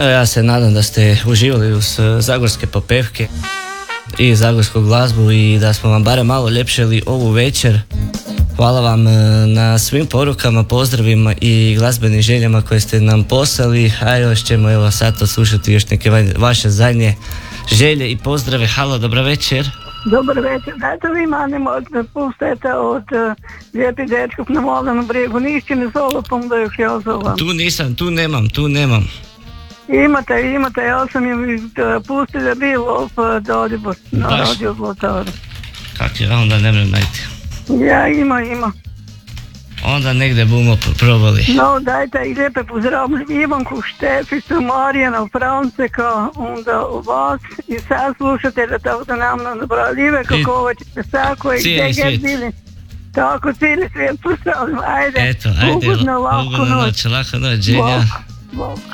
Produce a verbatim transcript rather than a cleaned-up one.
Evo, ja se nadam da ste uživali uz zagorske popevke i zagorsku glazbu i da smo vam barem malo ljepšali ovu večer. Hvala vam na svim porukama, pozdravima i glazbenim željama koje ste nam poslali, a još ćemo evo sad odslušati još neke vaše zadnje želje i pozdrave. Halo, dobra večer. Dobar večer, dajte vi mani možda pustite od uh, Lijepi dečkov na Moldanom brijegu, nišće ne zolo, da još ja zovam. Tu nisam, tu nemam, tu nemam. Imate, imate, ja sam im uh, pustila bilo pa dodjebo na radio Zlotaru. Kak je, onda ne mrem najti. Ja, ima, ima. Onda negdje bumo probali. No, dajte i lijepe pozdravljam Ivanku, Šteficu, Marijana, Franceka, onda vas i sad slušatelja, tako da nam nabraljive kako ovo ćete sako i gdje gdje bili. Tako, cijeli svijet pozdravljam, ajde. Eto, ajde, ugodno, lako noć. Lako noć, lako noć, Ženja. Bok, bok.